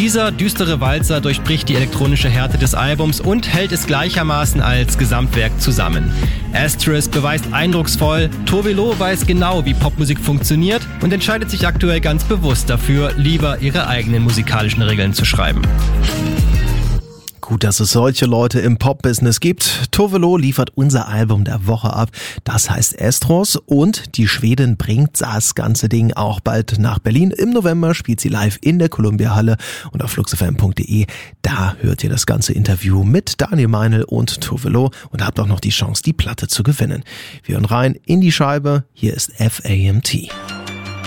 Dieser düstere Walzer durchbricht die elektronische Härte des Albums und hält es gleichermaßen als Gesamtwerk zusammen. Asterisk beweist eindrucksvoll, Tove Lo weiß genau, wie Popmusik funktioniert und entscheidet sich aktuell ganz bewusst dafür, lieber ihre eigenen musikalischen Regeln zu schreiben. Gut, dass es solche Leute im Pop-Business gibt. Tove Lo liefert unser Album der Woche ab. Das heißt Estros und die Schwedin bringt das ganze Ding auch bald nach Berlin. Im November spielt sie live in der Columbia-Halle und auf fluxfm.de. Da hört ihr das ganze Interview mit Daniel Meinl und Tove Lo und habt auch noch die Chance, die Platte zu gewinnen. Wir hören rein in die Scheibe. Hier ist FAMT.